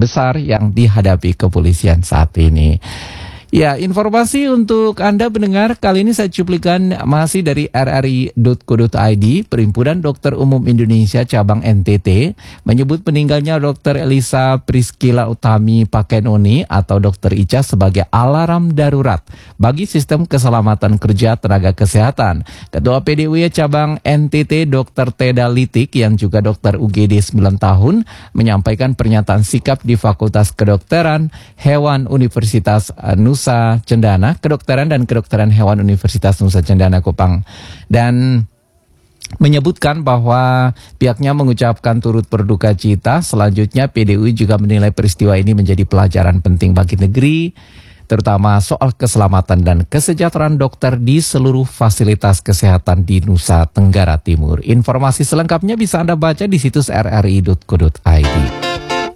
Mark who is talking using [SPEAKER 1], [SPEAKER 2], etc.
[SPEAKER 1] besar yang dihadapi kepolisian saat ini. Ya, informasi untuk Anda pendengar kali ini saya cuplikan masih dari rri.co.id. Perhimpunan Dokter Umum Indonesia Cabang NTT menyebut meninggalnya Dr. Elisa Priscilla Utami Pakenoni atau Dr. Ica sebagai alarm darurat bagi sistem keselamatan kerja tenaga kesehatan. Ketua PDUI Cabang NTT Dr. Teda Litik yang juga dokter UGD 9 tahun menyampaikan pernyataan sikap di Fakultas Kedokteran Hewan Universitas Nusa Cendana, Kedokteran dan Kedokteran Hewan Universitas Nusa Cendana Kupang, dan menyebutkan bahwa pihaknya mengucapkan turut berduka cita. Selanjutnya PDUI juga menilai peristiwa ini menjadi pelajaran penting bagi negeri, terutama soal keselamatan dan kesejahteraan dokter di seluruh fasilitas kesehatan di Nusa Tenggara Timur. Informasi selengkapnya bisa Anda baca di situs rri.co.id.